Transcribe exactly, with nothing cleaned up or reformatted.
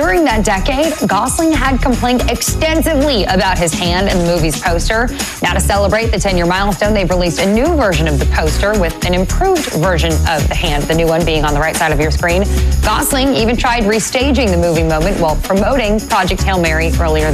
During that decade, Gosling had complained extensively about his hand in the movie's poster. Now, to celebrate the ten-year milestone, they've released a new version of the poster with an improved version of the hand, the new one being on the right side of your screen. Gosling even tried restaging the movie moment while promoting Project Hail Mary earlier